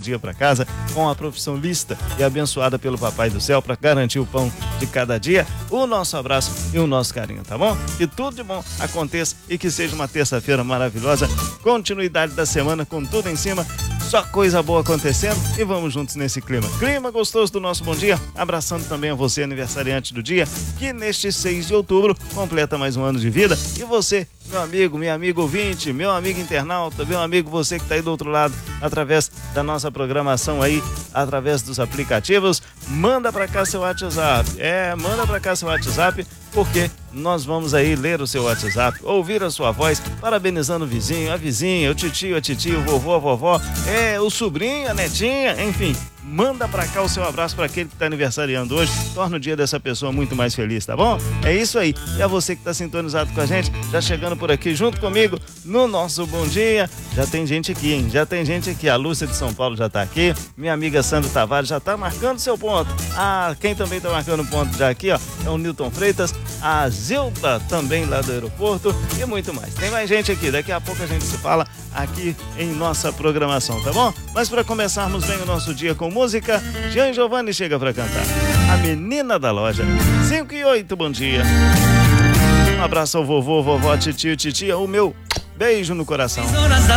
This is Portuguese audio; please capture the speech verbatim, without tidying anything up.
dia para casa com a profissão lícita e abençoada pelo Papai do Céu para garantir o pão de cada dia. O nosso abraço e o nosso carinho, tá bom? Que tudo de bom aconteça e que seja uma terça-feira maravilhosa, continuidade da semana com tudo em cima, só coisa boa acontecendo e vamos juntos nesse clima. Clima gostoso do nosso bom dia, abraçando também a você, aniversariante do dia, que neste seis de outubro completa mais um ano de vida. E você, meu amigo, minha amiga ouvinte, meu amigo internauta, meu amigo você que está aí do outro lado, através da nossa programação aí, através dos aplicativos, manda para cá seu WhatsApp. É, manda para cá seu WhatsApp, porque nós vamos aí ler o seu WhatsApp, ouvir a sua voz, parabenizando o vizinho, a vizinha, o titio, a titia, o vovô, a vovó, é, o sobrinho, a netinha, enfim. Manda pra cá o seu abraço para aquele que tá aniversariando hoje. Torna o dia dessa pessoa muito mais feliz, tá bom? É isso aí. E a você que tá sintonizado com a gente, já chegando por aqui junto comigo no nosso Bom Dia. Já tem gente aqui, hein? Já tem gente aqui. A Lúcia de São Paulo já tá aqui. Minha amiga Sandra Tavares já tá marcando seu ponto. Ah, quem também tá marcando ponto já aqui, ó, é o Newton Freitas. A Zilda também lá do aeroporto e muito mais. Tem mais gente aqui. Daqui a pouco a gente se fala aqui em nossa programação, tá bom? Mas para começarmos bem o nosso dia com música, Jean Giovanni chega para cantar A Menina da Loja. cinco e oito, bom dia. Um abraço ao vovô, vovó, titio, titia, o meu beijo no coração. Seis horas da